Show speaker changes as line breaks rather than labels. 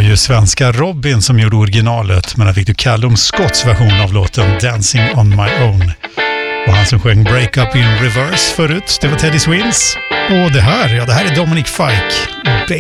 ju svenska Robin som gjorde originalet, men här fick du Callum Scotts version av låten Dancing on my own. Och han som sjöng Break Up in Reverse förut, det var Teddy Swims. Och det här är Dominic Fike,